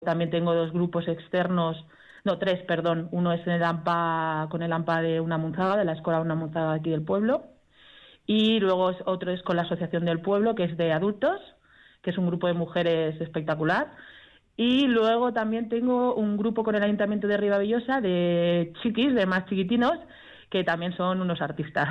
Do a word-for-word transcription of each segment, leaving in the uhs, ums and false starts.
también tengo dos grupos externos, no, tres, perdón. Uno es en el AMPA, con el AMPA de Unamunzaga, de la Escuela Unamunzaga aquí del pueblo. Y luego otro es con la Asociación del Pueblo, que es de adultos, que es un grupo de mujeres espectacular. Y luego también tengo un grupo con el Ayuntamiento de Ribavillosa de chiquis, de más chiquitinos, que también son unos artistas.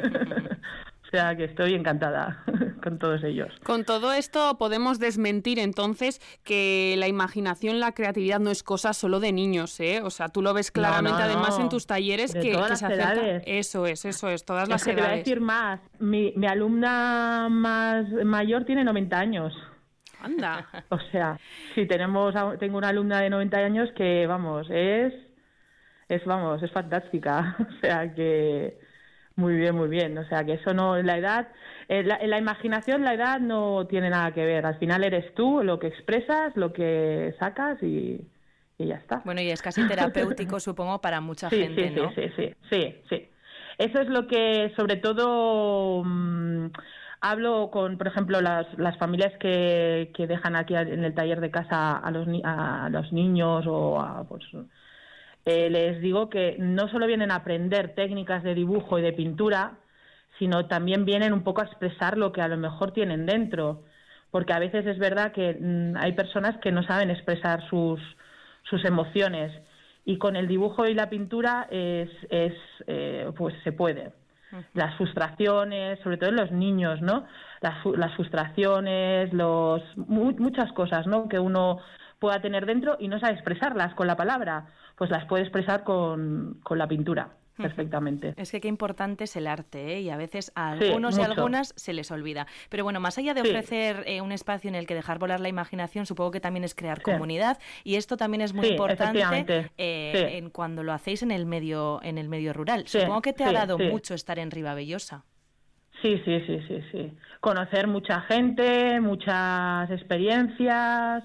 O sea que estoy encantada con todos ellos. Con todo esto podemos desmentir entonces que la imaginación, la creatividad no es cosa solo de niños, ¿eh? O sea, tú lo ves claramente no, no, además no. en tus talleres de que, todas que las se acerca. Edades. Eso es, eso es, todas es las que edades. Te voy a decir más. Mi, mi alumna más mayor tiene noventa años. Anda. O sea, sí, tenemos, tengo una alumna de noventa años que, vamos, es, es, vamos, es fantástica. O sea que, muy bien, muy bien. O sea que eso no, la edad, en la, en la imaginación la edad no tiene nada que ver. Al final eres tú, lo que expresas, lo que sacas y, y ya está. Bueno, y es casi terapéutico, supongo, para mucha sí, gente, sí, ¿no? Sí, sí, sí, sí, sí. Eso es lo que, sobre todo... Mmm, hablo con, por ejemplo, las, las familias que, que dejan aquí en el taller de casa a los, a los niños o a, pues, eh, les digo que no solo vienen a aprender técnicas de dibujo y de pintura, sino también vienen un poco a expresar lo que a lo mejor tienen dentro, porque a veces es verdad que mmm, hay personas que no saben expresar sus, sus emociones y con el dibujo y la pintura es, es eh, pues se puede. Las frustraciones, sobre todo en los niños, ¿no? Las, las frustraciones, los mu- muchas cosas, ¿no? Que uno pueda tener dentro y no sabe expresarlas con la palabra, pues las puede expresar con, con la pintura perfectamente. Es que qué importante es el arte, ¿eh? Y a veces a algunos sí, y algunas se les olvida. Pero bueno, más allá de ofrecer sí. eh, un espacio en el que dejar volar la imaginación, supongo que también es crear sí. comunidad, y esto también es muy sí, importante eh, sí. en cuando lo hacéis en el medio en el medio rural. Sí, supongo que te sí, ha dado sí. mucho estar en Ribavillosa. Sí, sí, sí, sí, sí. Conocer mucha gente, muchas experiencias,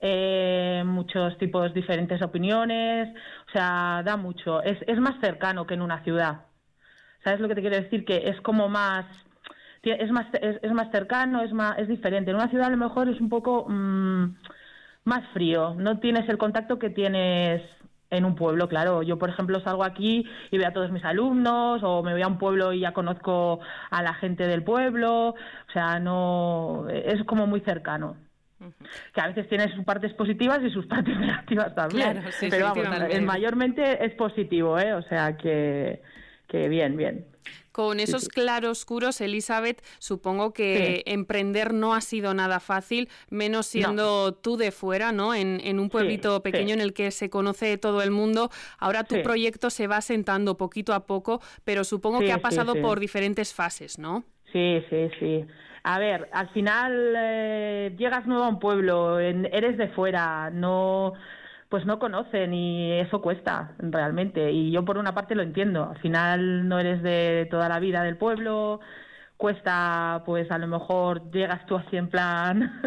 eh, muchos tipos diferentes opiniones, o sea, da mucho. Es, es más cercano que en una ciudad. ¿Sabes lo que te quiero decir? Que es como más, es más, es, es más cercano, es más, es diferente. En una ciudad a lo mejor es un poco mmm, más frío. No tienes el contacto que tienes en un pueblo, claro. Yo, por ejemplo, salgo aquí y veo a todos mis alumnos, o me voy a un pueblo y ya conozco a la gente del pueblo. O sea, no, es como muy cercano. Uh-huh. Que a veces tiene sus partes positivas y sus partes negativas también. Claro, sí, pero sí, vamos, eh, mayormente es positivo, ¿eh? O sea que, que bien, bien. Con esos sí, sí. claroscuros, Elizabeth, supongo que sí. emprender no ha sido nada fácil, menos siendo no. tú de fuera, ¿no? En, en un pueblito sí, pequeño sí. en el que se conoce todo el mundo. Ahora tu sí. proyecto se va asentando poquito a poco, pero supongo sí, que ha pasado sí, sí. por diferentes fases, ¿no? Sí, sí, sí. A ver, al final eh, llegas nuevo a un pueblo, en, eres de fuera, no... pues no conocen y eso cuesta realmente, y yo por una parte lo entiendo. Al final no eres de toda la vida del pueblo, cuesta, pues a lo mejor llegas tú así en plan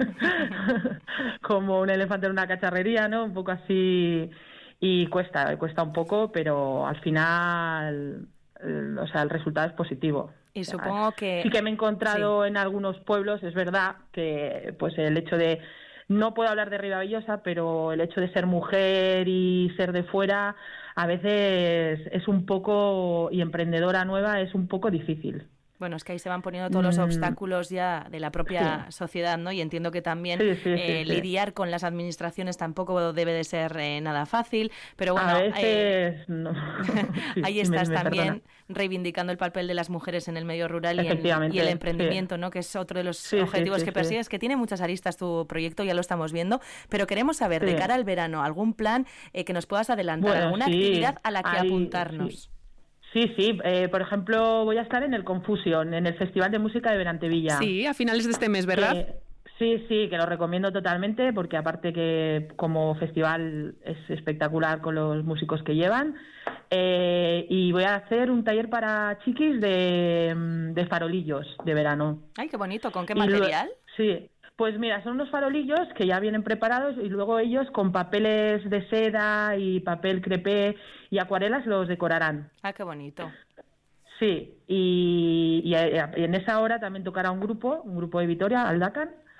como un elefante en una cacharrería, ¿no? Un poco así, y cuesta, cuesta un poco, pero al final, eh, o sea, el resultado es positivo. Y supongo que... Sí que me he encontrado sí. en algunos pueblos, es verdad, que pues el hecho de... No puedo hablar de Ribavillosa, pero el hecho de ser mujer y ser de fuera a veces es un poco, y emprendedora nueva, es un poco difícil. Bueno, es que ahí se van poniendo todos los mm. obstáculos ya de la propia sí. sociedad, ¿no? Y entiendo que también sí, sí, eh, sí, sí. lidiar con las administraciones tampoco debe de ser eh, nada fácil, pero bueno... A veces eh, no. ahí sí, estás me, me también perdona. reivindicando el papel de las mujeres en el medio rural y, en, y el emprendimiento, sí. ¿no? Que es otro de los sí, objetivos sí, sí, que persigues, sí. que tiene muchas aristas tu proyecto, ya lo estamos viendo, pero queremos saber, sí. de cara al verano, algún plan eh, que nos puedas adelantar, bueno, alguna sí. actividad a la que Hay, apuntarnos. Sí. Sí, sí, eh, por ejemplo, voy a estar en el Confusion, en el Festival de Música de Berantevilla. Sí, a finales de este mes, ¿verdad? Que, sí, sí, que lo recomiendo totalmente, porque aparte que como festival es espectacular con los músicos que llevan. Eh, y voy a hacer un taller para chiquis de, de farolillos de verano. ¡Ay, qué bonito! ¿Con qué material? Y luego, sí. Pues mira, son unos farolillos que ya vienen preparados y luego ellos con papeles de seda y papel crepé y acuarelas los decorarán. ¡Ah, qué bonito! Sí, y, y en esa hora también tocará un grupo, un grupo de Vitoria, Aldacan,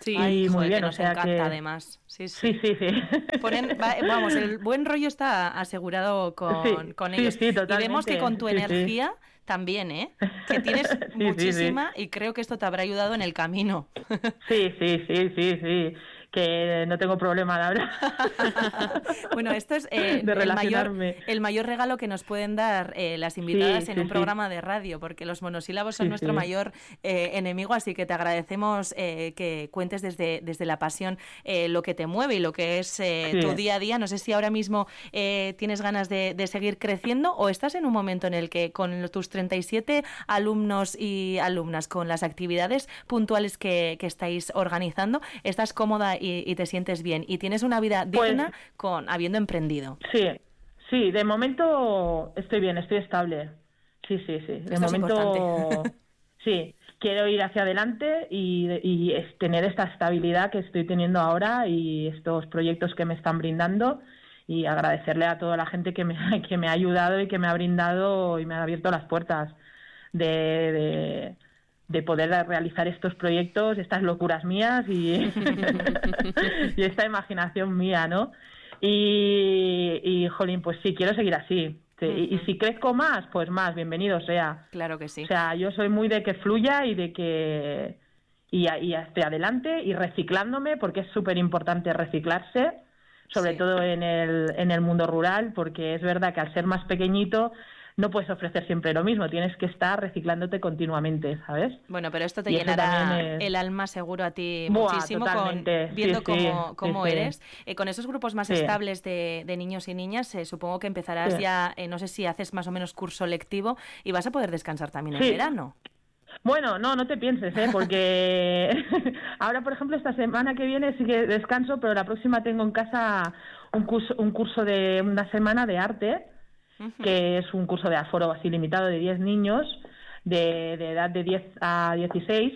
Sí, Ay, muy bien, que nos o sea encanta que... además. Sí, sí, sí. sí, sí. Ponen, va, vamos, el buen rollo está asegurado con, sí, con ellos. Sí, sí, totalmente. Y vemos que con tu sí, energía sí. también, ¿eh? Que tienes sí, muchísima sí, sí. y creo que esto te habrá ayudado en el camino. sí, sí, sí, sí, sí. Que no tengo problema, la verdad. Bueno, esto es eh, de el, mayor, el mayor regalo que nos pueden dar eh, las invitadas sí, en sí, un sí. programa de radio, porque los monosílabos son sí, nuestro sí. mayor eh, enemigo, así que te agradecemos eh, que cuentes desde, desde la pasión eh, lo que te mueve y lo que es eh, sí. tu día a día. No sé si ahora mismo eh, tienes ganas de, de seguir creciendo o estás en un momento en el que con tus treinta y siete alumnos y alumnas, con las actividades puntuales que, que estáis organizando, estás cómoda y, y te sientes bien y tienes una vida digna pues, con habiendo emprendido. Sí, sí, de momento estoy bien, estoy estable. Sí, sí, sí. De Esto momento sí, quiero ir hacia adelante y, y es tener esta estabilidad que estoy teniendo ahora y estos proyectos que me están brindando y agradecerle a toda la gente que me, que me ha ayudado y que me ha brindado y me ha abierto las puertas de... de de poder realizar estos proyectos, estas locuras mías y, y esta imaginación mía, ¿no? Y, y, jolín, pues sí, quiero seguir así. Sí, uh-huh. y, y si crezco más, pues más, bienvenido sea. Claro que sí. O sea, yo soy muy de que fluya y de que... Y, y esté adelante y reciclándome, porque es súper importante reciclarse, sobre sí. todo en el, en el mundo rural, porque es verdad que al ser más pequeñito... no puedes ofrecer siempre lo mismo, tienes que estar reciclándote continuamente, ¿sabes? Bueno, pero esto te y llenará es... el alma seguro a ti Buah, muchísimo con, viendo sí, cómo, sí, cómo sí, eres. Sí. Eh, con esos grupos más sí. estables de, de niños y niñas, eh, supongo que empezarás sí. ya, eh, no sé si haces más o menos curso lectivo y vas a poder descansar también sí. en verano. Bueno, no, no te pienses, ¿eh? Porque ahora, por ejemplo, esta semana que viene sí que descanso, pero la próxima tengo en casa un curso, un curso de una semana de arte, que es un curso de aforo así limitado de diez niños de, de edad de diez a dieciséis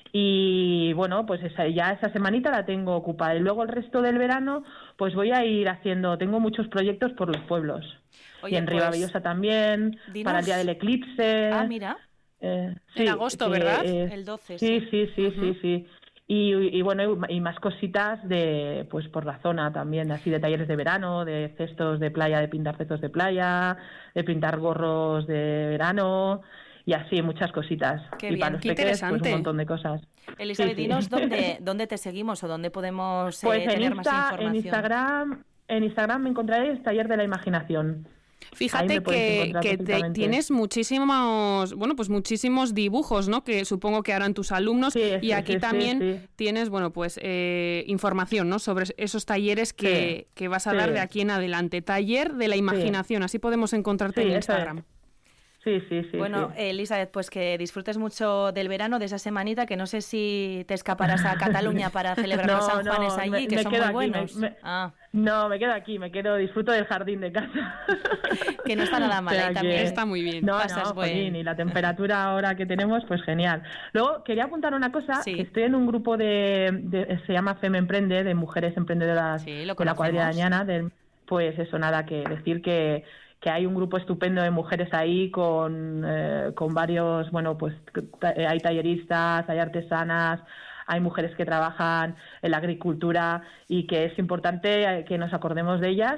y bueno, pues esa, ya esa semanita la tengo ocupada y luego el resto del verano pues voy a ir haciendo, tengo muchos proyectos por los pueblos. Oye, y en pues, Ribavillosa también, dinos... para el día del eclipse. Ah, mira. Eh, sí, en agosto, sí, ¿verdad? Eh, el doce. Sí, sí, sí, uh-huh. sí, sí. Y, y bueno, y más cositas de pues por la zona también, así de talleres de verano, de cestos de playa, de pintar cestos de playa, de pintar gorros de verano y así muchas cositas. Qué y bien, para los qué peques, interesante. Pues un montón de cosas. Elizabeth, sí, dinos sí. dónde, dónde te seguimos o dónde podemos eh, pues tener Insta, más información. En Instagram, en Instagram me encontraréis Taller de la Imaginación. Fíjate que, que te, tienes muchísimos, bueno, pues muchísimos dibujos, ¿no? Que supongo que harán tus alumnos sí, y sí, aquí sí, también sí, sí. tienes, bueno, pues eh, información, ¿no? Sobre esos talleres que, sí, que vas a sí. dar de aquí en adelante. Taller de la Imaginación, sí. así podemos encontrarte sí, en Instagram. Es. Sí, sí, sí. Bueno, sí. Elizabeth, pues que disfrutes mucho del verano, de esa semanita, que no sé si te escaparás a Cataluña para celebrar no, los San Juanes no, allí, me, que me son quedo muy aquí, buenos. Me, me, ah. No, me quedo aquí, me quedo, disfruto del jardín de casa. Que no está nada mal, o sea, ahí también. Está muy bien. No, Pasas no, buen... jolín, y la temperatura ahora que tenemos, pues genial. Luego, quería apuntar una cosa, sí. que estoy en un grupo de, de se llama Fem Emprende, de mujeres emprendedoras sí, de la cuadrilla de Añana, de, pues eso, nada, que decir que que hay un grupo estupendo de mujeres ahí con, eh, con varios, bueno, pues hay talleristas, hay artesanas, hay mujeres que trabajan en la agricultura y que es importante que nos acordemos de ellas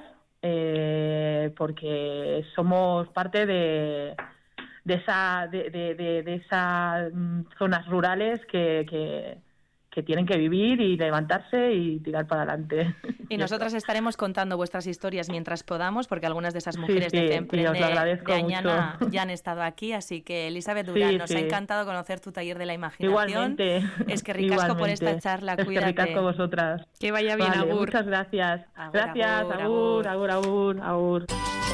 eh, porque somos parte de, de esa de, de, de, de esas zonas rurales que, que que tienen que vivir y levantarse y tirar para adelante. Y nosotras estaremos contando vuestras historias mientras podamos, porque algunas de esas mujeres sí, sí, de Femprende de Añana mucho. ya han estado aquí, así que Elizabeth Durán, sí, nos sí. ha encantado conocer tu taller de la imaginación. Igualmente. Es que ricasco por esta charla, es cuídate. Es que ricasco vosotras. Que vaya bien, vale, agur. Muchas gracias. Agur, gracias, agur, agur, agur, agur, agur.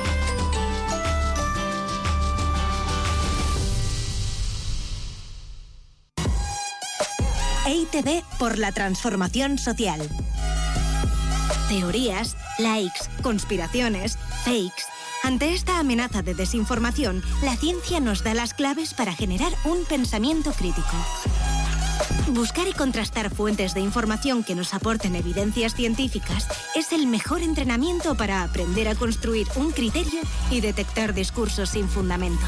E I T B por la transformación social. Teorías, likes, conspiraciones, fakes. Ante esta amenaza de desinformación, la ciencia nos da las claves para generar un pensamiento crítico. Buscar y contrastar fuentes de información que nos aporten evidencias científicas es el mejor entrenamiento para aprender a construir un criterio y detectar discursos sin fundamento.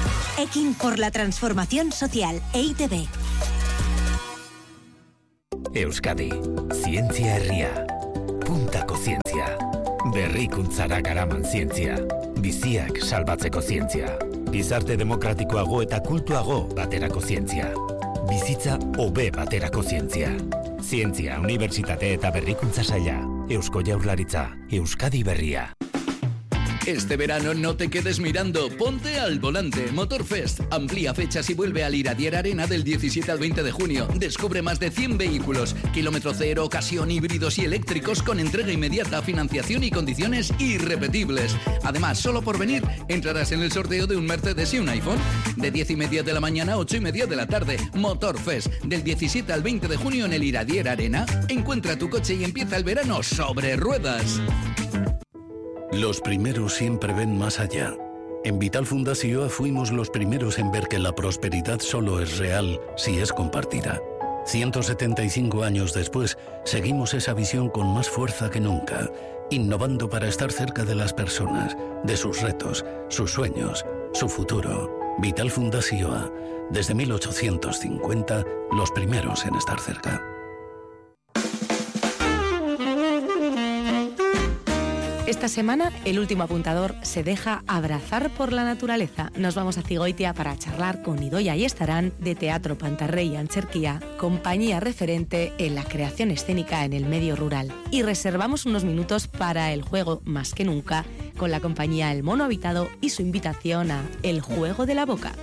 Ekin por la transformación social, E I T B. Euskadi, zientzia herria. Puntako zientzia. Berrikuntzara garaman zientzia. Biziak salbatzeko zientzia. Gizarte demokratikoago eta kultuago baterako zientzia. Bizitza hobe baterako zientzia. Zientzia, Unibertsitate eta Berrikuntza Saila. Eusko Jaurlaritza, Euskadi Berria. Este verano no te quedes mirando, ponte al volante. Motorfest amplía fechas y vuelve al Iradier Arena del diecisiete al veinte de junio. Descubre más de cien vehículos, kilómetro cero, ocasión, híbridos y eléctricos con entrega inmediata, financiación y condiciones irrepetibles. Además, solo por venir entrarás en el sorteo de un Mercedes y un iPhone. De diez y media de la mañana a ocho y media de la tarde. Motorfest, del diecisiete al veinte de junio en el Iradier Arena. Encuentra tu coche y empieza el verano sobre ruedas. Los primeros siempre ven más allá. En Vital Fundazioa fuimos los primeros en ver que la prosperidad solo es real si es compartida. ciento setenta y cinco años después, seguimos esa visión con más fuerza que nunca, innovando para estar cerca de las personas, de sus retos, sus sueños, su futuro. Vital Fundazioa, desde mil ochocientos cincuenta, los primeros en estar cerca. Esta semana, el último apuntador se deja abrazar por la naturaleza. Nos vamos a Zigoitia para charlar con Idoia Ayestarán de Teatro Pantarrey Ancherquía, compañía referente en la creación escénica en el medio rural. Y reservamos unos minutos para el juego Más que Nunca, con la compañía El Mono Habitado y su invitación a El Juego de la Boca.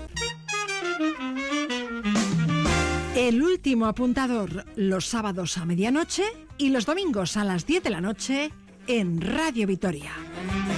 El último apuntador, los sábados a medianoche y los domingos a las diez de la noche, en Radio Vitoria.